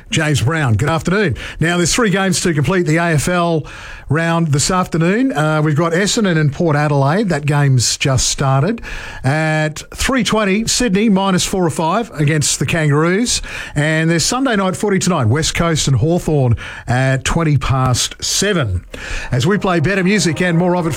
James Brown. Good afternoon. Now, there's 3 games to complete the AFL round this afternoon. We've got Essendon and Port Adelaide. That game's just started. At 3:20, Sydney -4 or 5 against the Kangaroos. And there's Sunday night footy tonight, West Coast and Hawthorn at 7:20. As we play better music and more of it